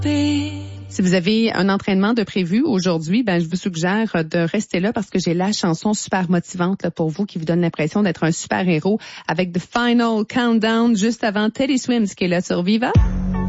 Si vous avez un entraînement de prévu aujourd'hui, je vous suggère de rester là parce que j'ai la chanson super motivante là, pour vous qui vous donne l'impression d'être un super héros avec The Final Countdown juste avant Teddy Swims qui est là sur Viva.